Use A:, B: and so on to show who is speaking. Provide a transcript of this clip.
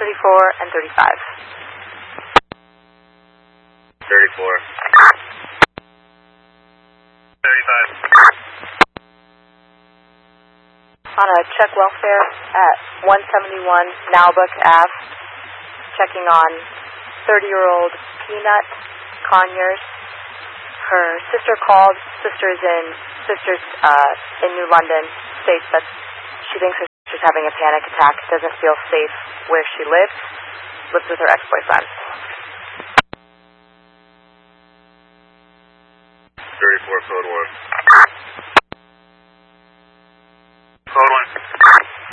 A: 34 and 35.
B: 34. 35.
A: On a check welfare at 171 Nowbuck Ave, checking on 30-year-old Peanut Conyers. Her sister called. Sisters in New London states that she thinks her sister's having a panic attack, doesn't feel safe where she lives with her ex-boyfriend.
B: 34 code 1.